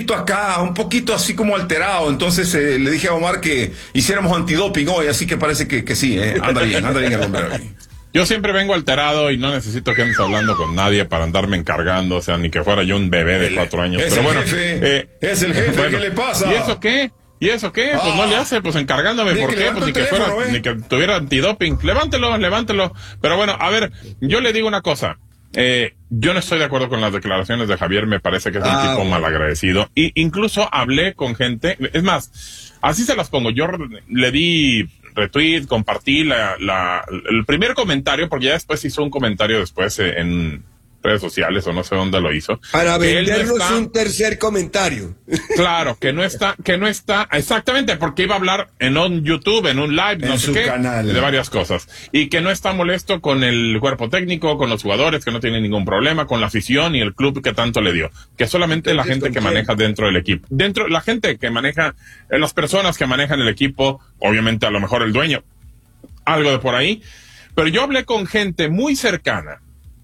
poquito acá, un poquito así como alterado. Entonces le dije a Omar que hiciéramos antidoping hoy, así que parece que sí, anda bien el hombre hoy. Yo siempre vengo alterado y no necesito que andes hablando con nadie para andarme encargando, o sea, ni que fuera yo un bebé de 4 años. Es pero el bueno, jefe, es el jefe, bueno, ¿qué le pasa? ¿Y eso qué? ¿Y eso qué? Pues no le hace, pues encargándome, ¿por qué? Pues ni que tuviera antidoping. Levántelo. Pero bueno, a ver, yo le digo una cosa. Yo no estoy de acuerdo con las declaraciones de Javier, me parece que es un tipo malagradecido. Y incluso hablé con gente, es más, así se las pongo, yo le di retweet, compartí el primer comentario, porque ya después hizo un comentario después en redes sociales o no sé dónde lo hizo. Para vendernos un tercer comentario. Claro, que no está, exactamente, porque iba a hablar en un YouTube, en un live, no sé qué, canal, de varias cosas. Y que no está molesto con el cuerpo técnico, con los jugadores, que no tiene ningún problema, con la afición y el club que tanto le dio. Que solamente la gente que maneja dentro del equipo. La gente que maneja, las personas que manejan el equipo, obviamente a lo mejor el dueño, algo de por ahí. Pero yo hablé con gente muy cercana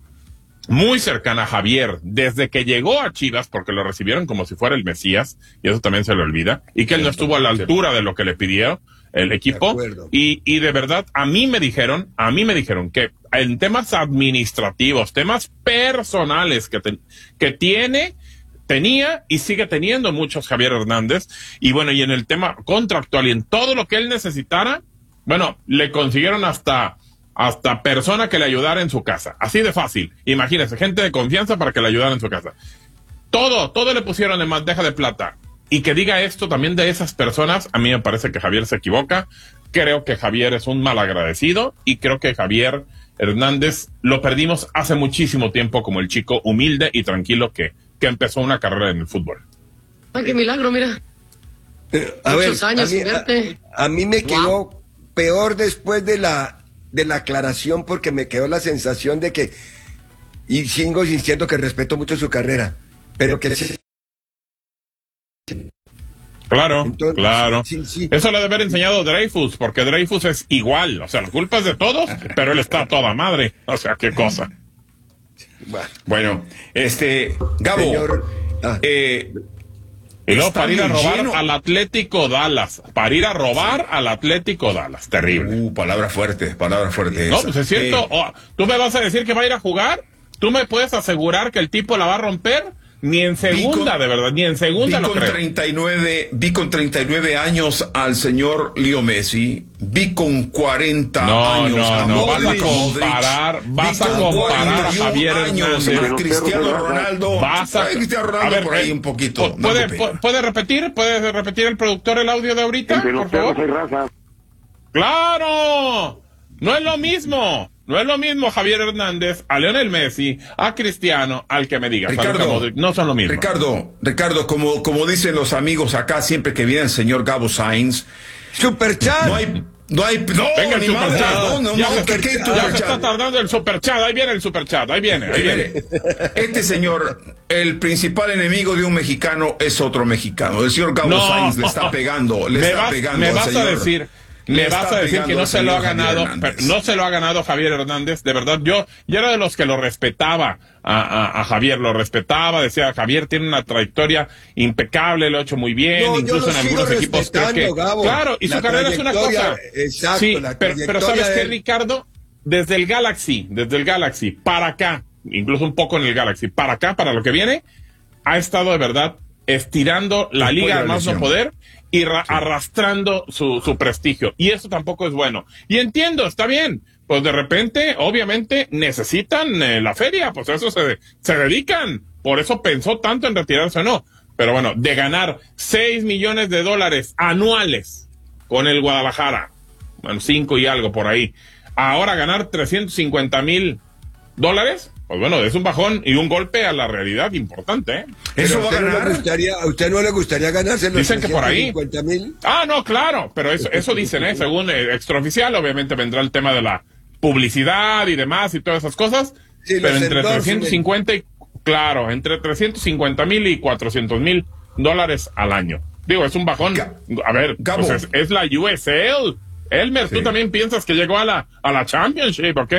a Javier, desde que llegó a Chivas, porque lo recibieron como si fuera el Mesías, y eso también se le olvida, y que él no estuvo a la altura de lo que le pidió el equipo, y de verdad, a mí me dijeron que en temas administrativos, temas personales que tenía y sigue teniendo muchos Javier Hernández, y bueno, y en el tema contractual y en todo lo que él necesitara, bueno, le consiguieron hasta persona que le ayudara en su casa. Así de fácil. Imagínese, gente de confianza para que le ayudara en su casa. Todo le pusieron en bandeja de plata. Y que diga esto también de esas personas, a mí me parece que Javier se equivoca. Creo que Javier es un malagradecido y creo que Javier Hernández lo perdimos hace muchísimo tiempo como el chico humilde y tranquilo que empezó una carrera en el fútbol. Ay, qué milagro, mira. Muchos años. A mí me quedó peor después de la aclaración, porque me quedó la sensación de que, y sigo insistiendo que respeto mucho su carrera, pero que claro. Sí. Eso le debe haber enseñado Dreyfus, porque Dreyfus es igual, o sea, la culpa es de todos, pero él está a toda madre, o sea, qué cosa. Bueno, Gabo, señor, y luego para ir a robar al Atlético Dallas. Terrible. Palabra fuerte. No, pues es cierto. ¿Tú me vas a decir que va a ir a jugar? ¿Tú me puedes asegurar que el tipo la va a romper? Ni en segunda, de verdad, ni en segunda lo creo. Vi con 39 años al señor Leo Messi, vi con 40 años a Modric. Vas a comparar a Javier Hernández, a Cristiano Ronaldo. Cristiano Ronaldo por ahí un poquito. ¿Puede repetir el productor el audio de ahorita, por favor? ¡Claro! No es lo mismo Javier Hernández, a Lionel Messi, a Cristiano, al que me diga. Ricardo, no son lo mismo. Ricardo, como dicen los amigos acá, siempre que viene el señor Gabo Sainz, Superchat. Venga el superchat. Ya se está tardando el superchat. Ahí viene el superchat. Ahí viene. Este señor, el principal enemigo de un mexicano es otro mexicano. El señor Gabo Sainz le está pegando. Me vas a decir que no se lo ha ganado, no se lo ha ganado Javier Hernández. De verdad, yo era de los que lo respetaba a Javier, decía, Javier tiene una trayectoria impecable, lo ha hecho muy bien, incluso en algunos equipos creo que, Gabo, claro, y su carrera es una cosa. Exacto, sí, pero ¿sabes qué, Ricardo? Desde el Galaxy para acá, incluso un poco en el Galaxy, para acá, para lo que viene, ha estado de verdad estirando la liga al más no poder y arrastrando su prestigio. Y eso tampoco es bueno. Y entiendo, está bien. Pues de repente, obviamente, necesitan la feria. Pues eso se dedican. Por eso pensó tanto en retirarse o no. Pero bueno, de ganar $6 millones anuales con el Guadalajara. Bueno, 5 y algo por ahí. Ahora ganar $350,000. Pues bueno, es un bajón y un golpe a la realidad importante, ¿eh? ¿Eso va a ganar? ¿A usted no le gustaría ganarse los Dicen que por ahí. 50,000? No, claro, pero eso dicen, según extraoficial, obviamente vendrá el tema de la publicidad y demás y todas esas cosas, sí, pero entre 350 y, claro, entre 350,000 y $400,000 al año. Digo, es un bajón. A ver, pues es la USL. Elmer, sí. ¿Tú también piensas que llegó a la Championship o qué?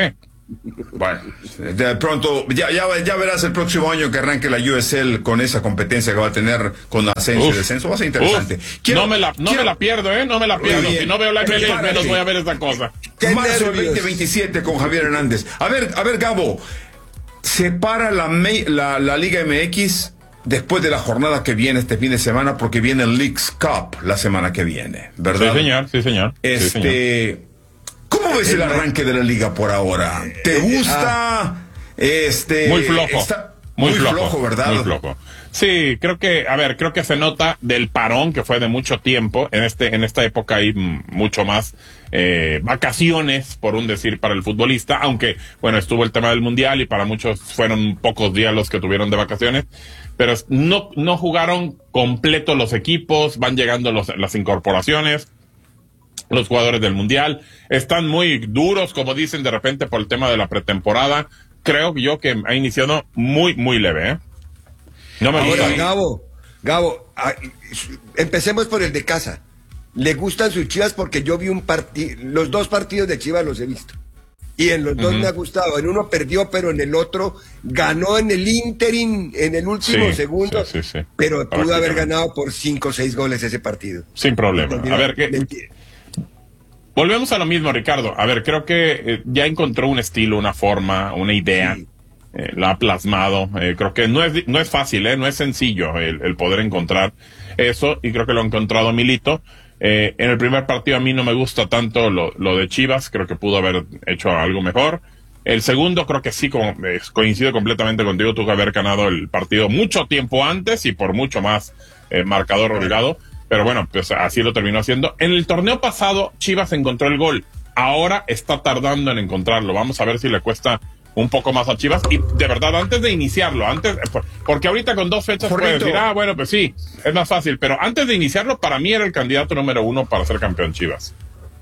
Bueno, de pronto, ya verás el próximo año que arranque la USL con esa competencia que va a tener con ascenso y descenso. Va a ser interesante. No me la pierdo, no me la pierdo. Si no veo la MLS, menos voy a ver esa cosa. Marzo del 2027 con Javier Hernández. A ver, Gabo, se para la Liga MX después de la jornada que viene este fin de semana, porque viene el Leagues Cup la semana que viene, ¿verdad? Sí, señor. Sí, señor. ¿Cómo ves el arranque de la liga por ahora? ¿Te gusta? Muy flojo. Muy flojo, ¿verdad? Muy flojo. Sí, creo que se nota del parón que fue de mucho tiempo. En esta época hay mucho más vacaciones, por un decir, para el futbolista, aunque, bueno, estuvo el tema del Mundial y para muchos fueron pocos días los que tuvieron de vacaciones, pero no jugaron completo los equipos, van llegando las incorporaciones. Los jugadores del Mundial están muy duros, como dicen, de repente por el tema de la pretemporada. Creo yo que ha iniciado muy, muy leve, No me gusta. Gabo, empecemos por el de casa. ¿Le gustan sus Chivas? Porque yo vi los 2 partidos de Chivas los he visto. Y en los 2 me ha gustado. En uno perdió, pero en el otro ganó en el ínterin, en el último segundo. Sí. Pero pudo haber ganado por 5 o 6 goles ese partido. Sin problema. A ver, volvemos a lo mismo, Ricardo. A ver, creo que ya encontró un estilo, una forma, una idea. Sí. La ha plasmado. Creo que no es fácil, no es sencillo el poder encontrar eso, y creo que lo ha encontrado Milito. En el primer partido a mí no me gusta tanto lo de Chivas, creo que pudo haber hecho algo mejor. El segundo creo que sí, coincido completamente contigo, tuvo que haber ganado el partido mucho tiempo antes y por mucho más marcador obligado. Pero bueno, pues así lo terminó haciendo. En el torneo pasado, Chivas encontró el gol. Ahora está tardando en encontrarlo. Vamos a ver si le cuesta un poco más a Chivas. Y de verdad, antes de iniciarlo, porque ahorita con 2 fechas puedes decir, bueno, pues sí, es más fácil. Pero antes de iniciarlo, para mí era el candidato número 1 para ser campeón Chivas.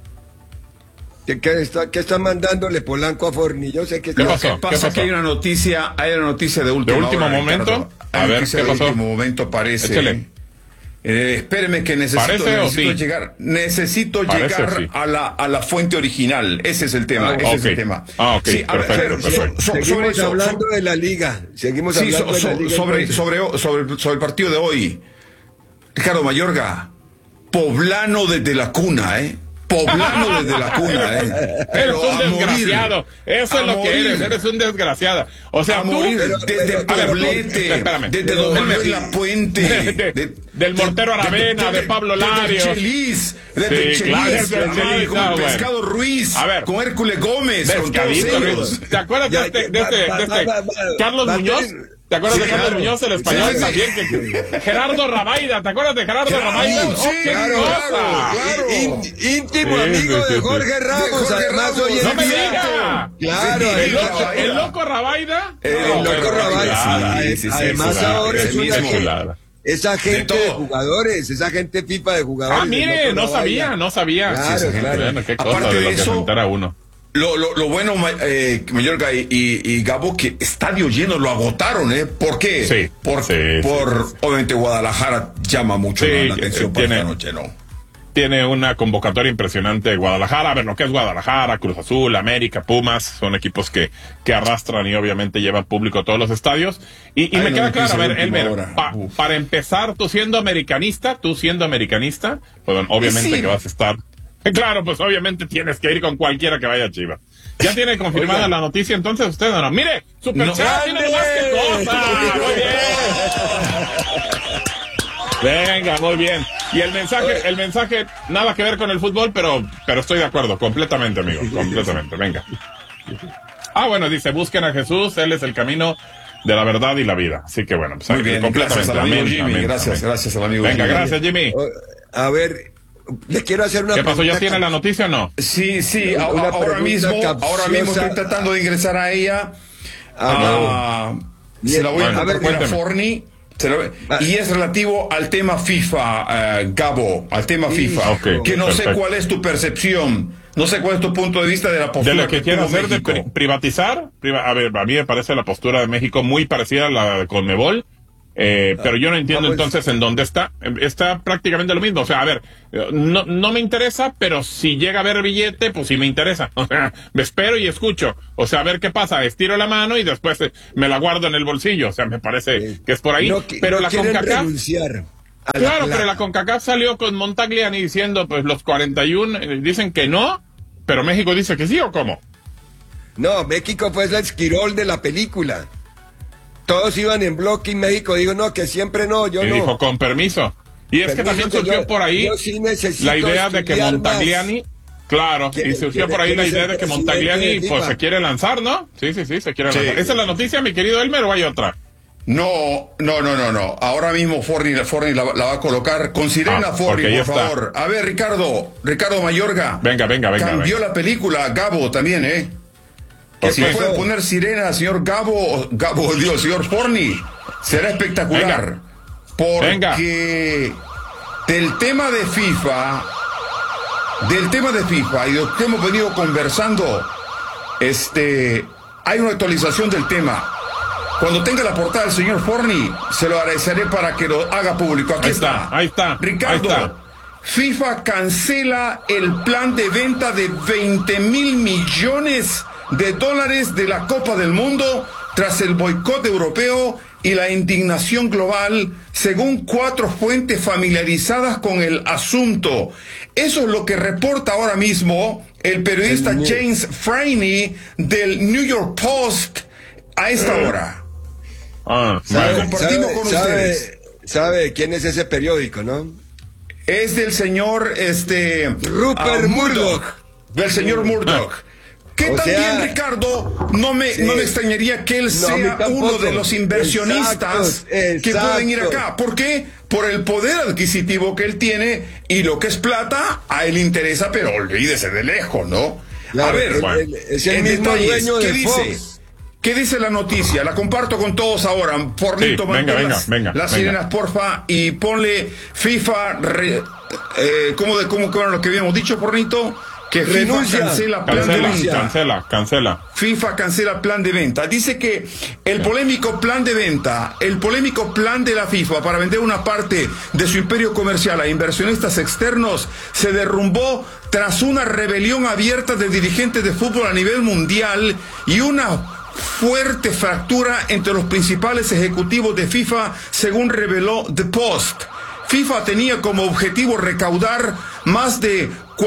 ¿Qué está mandándole Polanco a Forni? Yo sé que ¿Qué pasó? Que hay una noticia último momento. A ver, ¿qué pasó? De último momento parece. Échale. Espéreme que necesito llegar a la fuente original. Ese es el tema. Es el tema. Sí, perfecto. Seguimos hablando de la liga. Sobre el partido de hoy. Ricardo Mayorga, poblano desde la cuna, Poblano desde la cuna, Eres un desgraciado. Eso es lo que eres un desgraciado. O sea, desde Poblete, desde Don Manuel La Puente, del Mortero Aravena, de Pablo Lario. Desde Chelis, con Pescado Ruiz, con Hércules Gómez, con todos ellos. ¿Te acuerdas de este Carlos Muñoz? ¿Te acuerdas de Carlos Muñoz, el español también? Gerardo Rabaida, ¿te acuerdas de Gerardo Rabaida? Claro. Íntimo amigo de Jorge Ramos, además hoy en ¡No me diga! Claro. ¿El loco Rabaida? El loco Rabaida. Además ahora es una esa gente de jugadores, esa gente FIFA de jugadores. Mire, no sabía. Claro. Qué cosa de lo que sentara uno. Lo bueno, Mayorga y Gabo, que estadio lleno lo agotaron, ¿Por qué? Sí. Obviamente Guadalajara llama mucho la atención para esta noche, ¿no? Tiene una convocatoria impresionante de Guadalajara. A ver, lo que es Guadalajara, Cruz Azul, América, Pumas, son equipos que arrastran y obviamente llevan público a todos los estadios. Y me queda claro, a ver, Elmer, para empezar, tú siendo americanista, pues obviamente que vas a estar... Claro, pues obviamente tienes que ir con cualquiera que vaya a Chivas. Ya tiene confirmada la noticia, entonces usted no. Mire, Superchat tiene más que cosas. Muy bien. Venga, muy bien. Y el mensaje, nada que ver con el fútbol, pero estoy de acuerdo, completamente, amigo, completamente. Venga. Bueno, dice, busquen a Jesús, Él es el camino de la verdad y la vida. Así que bueno, pues muy bien, completamente. Gracias al amigo Jimmy, gracias al amigo Jimmy. Venga, gracias, Jimmy. A ver, le quiero hacer una pregunta. ¿Qué pasó? ¿Ya tiene la noticia o no? Sí, ahora mismo estoy tratando de ingresar a ella. Se la voy a ver a Forni. Y es relativo al tema FIFA, Gabo, al tema FIFA. Que no sé cuál es tu percepción, no sé cuál es tu punto de vista de la postura. De lo que quiere hacer de privatizar. A ver, a mí me parece la postura de México muy parecida a la de Conmebol. Pero yo no entiendo entonces en dónde está. Está prácticamente lo mismo. O sea, a ver, no me interesa, pero si llega a ver billete, pues sí me interesa. O sea, me espero y escucho. O sea, a ver qué pasa. Estiro la mano y después me la guardo en el bolsillo. O sea, me parece que es por ahí. Pero la CONCACAF... Claro, pero la CONCACAF salió con Montagliani diciendo, pues los 41 dicen que no, pero México dice que sí, ¿o cómo? No, México fue el Esquirol de la película. Todos iban en bloque y México dijo, no, que siempre no, yo no. Y dijo, con permiso. Y es que también surgió por ahí la idea de que Montagliani... Claro, y surgió por ahí la idea de que Montagliani pues se quiere lanzar, ¿no? Sí, se quiere lanzar. ¿Esa es la noticia, mi querido Elmer, o hay otra? No. Ahora mismo Forni la va a colocar con sirena, Forni, por favor. A ver, Ricardo Mayorga. Venga. Cambió la película, Gabo también, ¿eh? Que si puede poner sirena, señor señor Forni, será espectacular. Porque del tema de FIFA y de lo que hemos venido conversando, hay una actualización del tema. Cuando tenga la portada del señor Forni, se lo agradeceré para que lo haga público. Ahí está. Ricardo, FIFA cancela el plan de venta de $20 mil millones de la Copa del Mundo tras el boicot europeo y la indignación global, según 4 fuentes familiarizadas con el asunto. Eso es lo que reporta ahora mismo el periodista James Franey del New York Post a esta hora. Compartimos con ustedes. ¿Sabe quién es ese periódico, no? Es del señor Rupert Murdoch. Del señor Murdoch. Que también, Ricardo, no me extrañaría que él sea uno de los inversionistas que pueden ir acá. ¿Por qué? Por el poder adquisitivo que él tiene y lo que es plata, a él interesa, pero olvídese de lejos, ¿no? Claro, a ver, es el mismo dueño de Fox. ¿Qué dice la noticia? La comparto con todos ahora. Fornito, venga. Las sirenas, porfa, y ponle FIFA. ¿Cómo era lo que habíamos dicho, Fornito? Que renuncia, FIFA cancela plan de venta. Cancela. FIFA cancela plan de venta. Dice que el polémico plan de venta, el polémico plan de la FIFA para vender una parte de su imperio comercial a inversionistas externos se derrumbó tras una rebelión abierta de dirigentes de fútbol a nivel mundial y una fuerte fractura entre los principales ejecutivos de FIFA, según reveló The Post. FIFA tenía como objetivo recaudar más de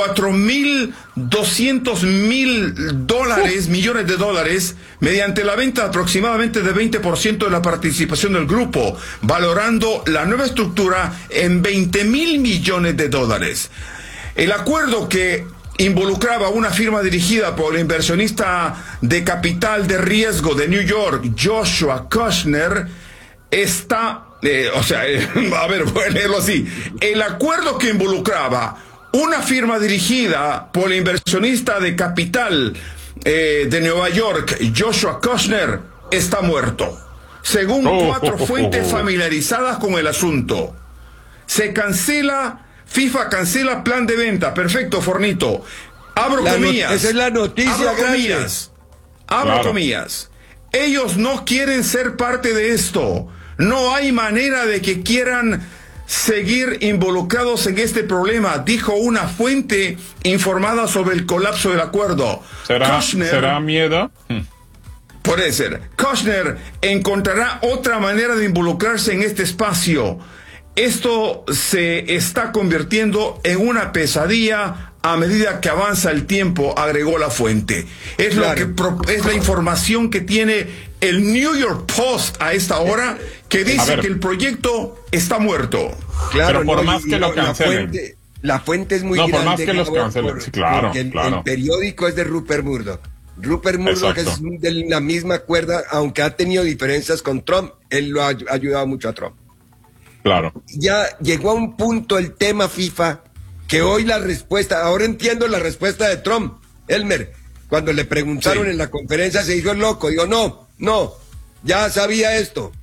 $4.200 millones de dólares mediante la venta aproximadamente de 20% de la participación del grupo, valorando la nueva estructura en $20 mil millones de dólares. El acuerdo, que involucraba una firma dirigida por el inversionista de capital de riesgo de New York, Joshua Kushner, a ver, voy a leerlo así. El acuerdo que involucraba una firma dirigida por el inversionista de capital de Nueva York, Joshua Kushner, está muerto, según 4 fuentes familiarizadas con el asunto. FIFA cancela plan de venta. Perfecto, Fornito. Abro comillas. Esa es la noticia. Abro comillas. Ellos no quieren ser parte de esto. No hay manera de que quieran seguir involucrados en este problema, dijo una fuente informada sobre el colapso del acuerdo. ¿Será miedo? Puede ser. Kushner encontrará otra manera de involucrarse en este espacio. Esto se está convirtiendo en una pesadilla a medida que avanza el tiempo, agregó la fuente. Es la información que tiene el New York Post a esta hora, que dice que el proyecto está muerto. Claro, pero por más que lo cancelen. La fuente es muy grande. Por más que los cancelen, sí, claro. El periódico es de Rupert Murdoch. Rupert Murdoch es de la misma cuerda, aunque ha tenido diferencias con Trump. Él lo ha ayudado mucho a Trump. Claro. Ya llegó a un punto el tema FIFA, que hoy ahora entiendo la respuesta de Trump. Elmer, cuando le preguntaron en la conferencia, se hizo el loco. Dijo, no, ya sabía esto.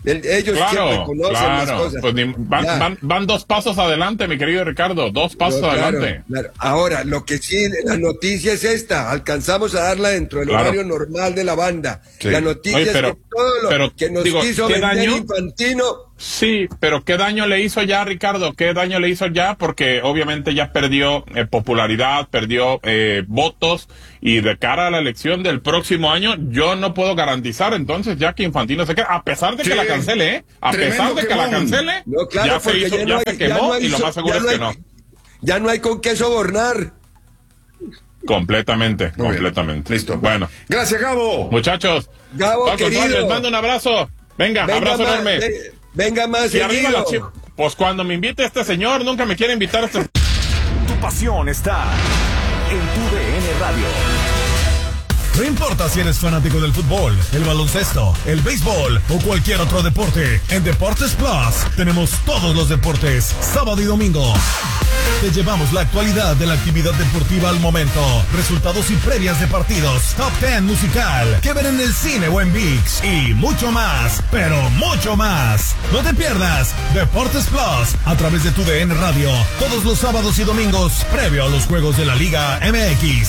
Ellos siempre conocen las cosas. Pues van 2 pasos adelante, mi querido Ricardo, 2 pasos adelante. Claro. Ahora, lo que sí, la noticia es esta, alcanzamos a darla dentro del horario normal de la banda. Sí. La noticia es que todo lo que nos quiso vender Infantino... Sí, pero ¿qué daño le hizo ya, Ricardo? ¿Qué daño le hizo ya? Porque obviamente ya perdió popularidad, perdió votos, y de cara a la elección del próximo año, yo no puedo garantizar entonces ya que Infantino se queda, a pesar de que la cancele, a pesar de que la cancele, ya se hizo, ya se quemó, y lo más seguro es que no. Ya no hay con qué sobornar. Completamente. Listo. Bueno. Gracias, Gabo. Muchachos. Gabo, querido. Les mando un abrazo. Venga abrazo enorme. Venga más. Y arriba pues cuando me invite este señor, nunca me quiere invitar este... Tu pasión está en tu DN Radio. No importa si eres fanático del fútbol, el baloncesto, el béisbol o cualquier otro deporte, en Deportes Plus tenemos todos los deportes, sábado y domingo. Te llevamos la actualidad de la actividad deportiva al momento, resultados y previas de partidos, top 10 musical, que ver en el cine o en ViX y mucho más, pero mucho más. No te pierdas Deportes Plus a través de tu DN Radio, todos los sábados y domingos, previo a los juegos de la Liga MX.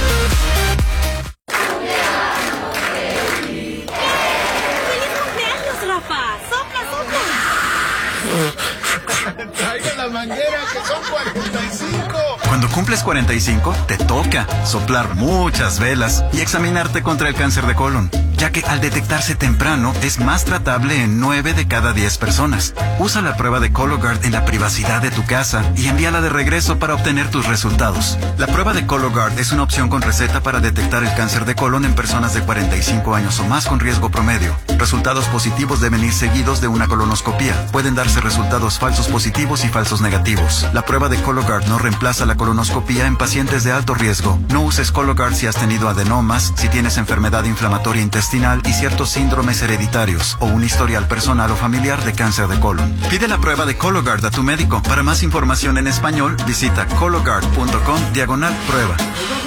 Traigan la manguera, que son 45. Cuando cumples 45, te toca soplar muchas velas y examinarte contra el cáncer de colon, ya que al detectarse temprano es más tratable en 9 de cada 10 personas. Usa la prueba de Cologuard en la privacidad de tu casa y envíala de regreso para obtener tus resultados. La prueba de Cologuard es una opción con receta para detectar el cáncer de colon en personas de 45 años o más con riesgo promedio. Resultados positivos deben ir seguidos de una colonoscopía. Pueden darse resultados falsos positivos y falsos negativos. La prueba de Cologuard no reemplaza la colonoscopía en pacientes de alto riesgo. No uses Cologuard si has tenido adenomas, si tienes enfermedad inflamatoria intestinal y ciertos síndromes hereditarios o un historial personal o familiar de cáncer de colon. Pide la prueba de Cologuard a tu médico. Para más información en español, visita cologuard.com/prueba.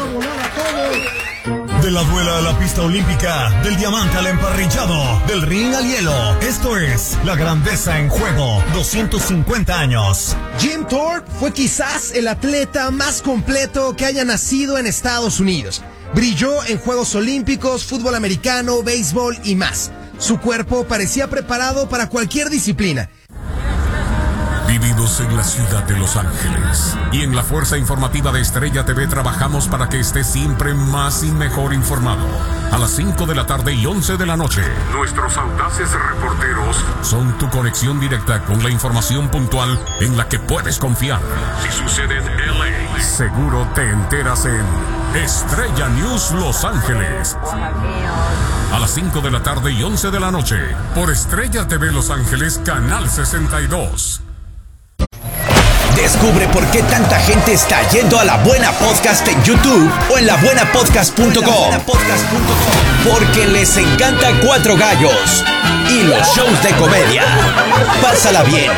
De la duela a la pista olímpica, del diamante al emparrillado, del ring al hielo. Esto es La Grandeza en Juego, 250 años. Jim Thorpe fue quizás el atleta más completo que haya nacido en Estados Unidos. Brilló en Juegos Olímpicos, fútbol americano, béisbol y más. Su cuerpo parecía preparado para cualquier disciplina. Vivimos en la ciudad de Los Ángeles y en la Fuerza Informativa de Estrella TV trabajamos para que estés siempre más y mejor informado. A las 5 de la tarde y 11 de la noche, nuestros audaces reporteros son tu conexión directa con la información puntual en la que puedes confiar. Si sucede en LA, seguro te enteras en Estrella News Los Ángeles. A las 5 de la tarde y 11 de la noche, por Estrella TV Los Ángeles, Canal 62. Descubre por qué tanta gente está yendo a La Buena Podcast en YouTube o en labuenapodcast.com. Porque les encanta Cuatro Gallos y los shows de comedia. Pásala bien